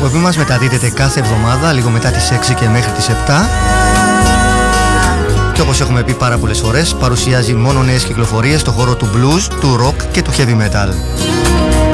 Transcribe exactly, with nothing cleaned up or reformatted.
εκπομπή μας μεταδίδεται κάθε εβδομάδα λίγο μετά τις έξι και μέχρι τις επτά. Και όπως έχουμε πει πάρα πολλές φορές, παρουσιάζει μόνο νέες κυκλοφορίες στο χώρο του blues, του rock και του heavy metal.